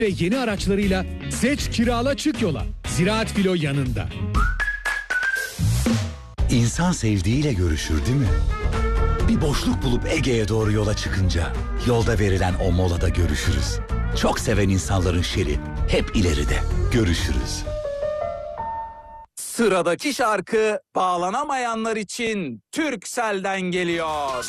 ve yeni araçlarıyla seç, kirala, çık yola. Ziraat Filo yanında. İnsan sevdiğiyle görüşür değil mi? Bir boşluk bulup Ege'ye doğru yola çıkınca yolda verilen o molada görüşürüz. Çok seven insanların şeri hep ileride. Görüşürüz. Sıradaki şarkı bağlanamayanlar için Turkcell'den geliyor.